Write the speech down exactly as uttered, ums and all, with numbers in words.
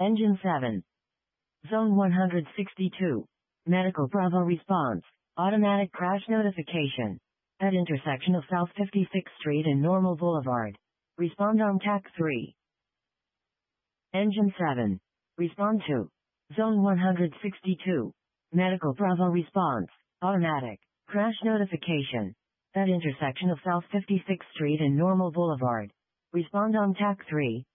Engine seven. Zone one hundred sixty-two. Medical Bravo response. Automatic crash notification. At intersection of South fifty-sixth Street and Normal Boulevard. Respond on T A C three. Engine seven. Respond to. Zone one hundred sixty-two. Medical Bravo response. Automatic. Crash notification. At intersection of South fifty-sixth Street and Normal Boulevard. Respond on T A C three.